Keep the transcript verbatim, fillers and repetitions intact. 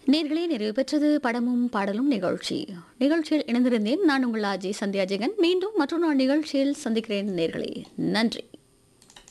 நேர்களே நிறைவு பெற்றது படமும் பாடலும் நிகழ்ச்சி. நிகழ்ச்சியில் இணைந்திருந்தேன் நான் உங்கள் ஆஜி சந்தியா ஜெகன். மீண்டும் மற்றொரு நாள் நிகழ்ச்சியில் சந்திக்கிறேன் நேர்களே. நன்றி.